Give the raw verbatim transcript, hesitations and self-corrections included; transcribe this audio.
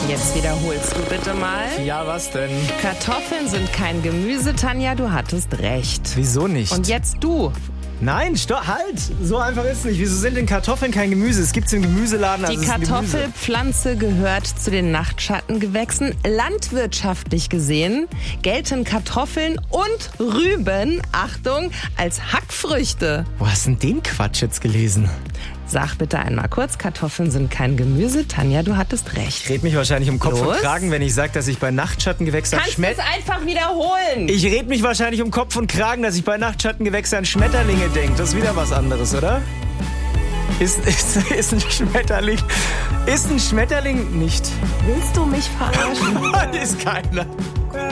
Jetzt wiederholst du bitte mal. Ja, was denn? Kartoffeln sind kein Gemüse, Tanja, du hattest recht. Wieso nicht? Und jetzt du. Nein, stopp, halt! So einfach ist es nicht. Wieso sind denn Kartoffeln kein Gemüse? Es gibt es im Gemüseladen. Die also es ist ein Gemüse. Kartoffelpflanze gehört zu den Nachtschattengewächsen. Landwirtschaftlich gesehen gelten Kartoffeln und Rüben, Achtung, als Hackfrüchte. Wo hast denn den Quatsch jetzt gelesen? Sag bitte einmal kurz, Kartoffeln sind kein Gemüse. Tanja, du hattest recht. Ich red mich wahrscheinlich um Kopf Los. und Kragen, wenn ich sage, dass ich bei Nachtschattengewächsen Kannst du Schmet... es einfach wiederholen? Ich red mich wahrscheinlich um Kopf und Kragen, dass ich bei Nachtschattengewächsen an Schmetterlinge denke. Das ist wieder was anderes, oder? Ist, ist, ist ein Schmetterling... Ist ein Schmetterling nicht? Willst du mich verarschen? Ist keiner.